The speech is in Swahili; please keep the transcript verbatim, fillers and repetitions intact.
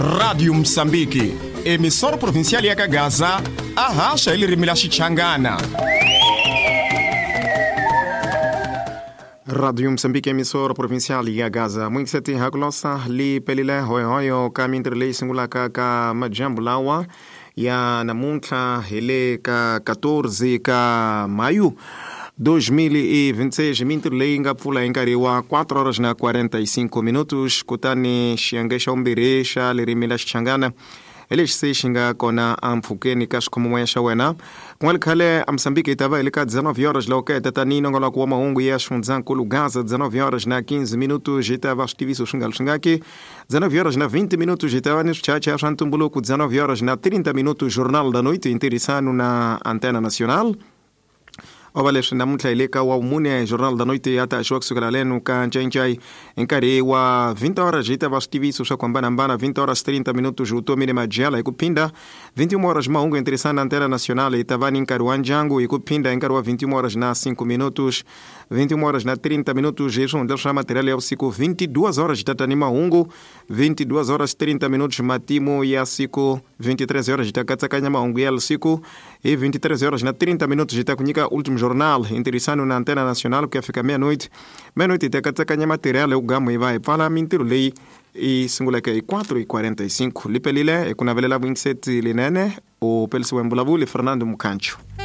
Rádio Moçambique, emissora provincial ya Kagaza, arracha ele rimila Xichangana. Rádio Moçambique, emissora provincial ya Gaza. Muito sete hakulosa li pelile hoyo hoyo kamintre le singula ka ka majambo lawa ya namunta hele ka quatorze ka maio dois mil e vinte e seis, mintrelei ngapfula enkariwa quatro horas na quarenta e cinco minutos kutani xiangesha umbiresha lirimila Xichangana eles sexinga kona amfukeni kashkomwesha wena kwalkale amsambike itava elika dezenove horas loke tatani ngola kwa maungu ya shunzankulu Gaza dezenove horas na quinze minutos itava stiviso xingal xingaki dezenove horas na vinte minutos itava ni chacha chantumbuluku dezenove horas na trinta minutos jornal da noite interessano na antena nacional. Ovalesh na mutla ileka wa umune jornal da noite ata ashwak sugalenu ka nchenchai enkare wa vinte horas jita vastivi susha kwamba nambana vinte horas trinta minutos uto mine majela ikupinda vinte e uma horas maungo interessante antena nacional itavani enkare wa njangu ikupinda enkare wa vinte e uma horas na cinco minutos vinte e uma horas na trinta minutos jejum delsha material ya usiku vinte e duas horas tatani maungo vinte e duas horas trinta minutos matimo ya siku vinte e três horas jitakatsakanya maungo ya usiku e vinte e três horas na trinta minutos jitakunyika último jornal interessante na antena nacional que fica meia-noite meia-noite itakatsakanya material eu gamo e vai fala mintiro lei e singula que quatro e quarenta e cinco lipelile e kuna velela vinte e sete linene o pelso embulavu le Fernando Mucancho.